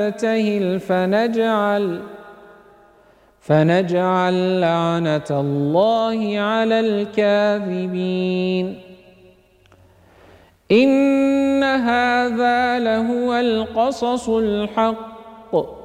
يبتهل فنجعل لعنة الله على الكاذبين. إن هذا لهو القصص الحق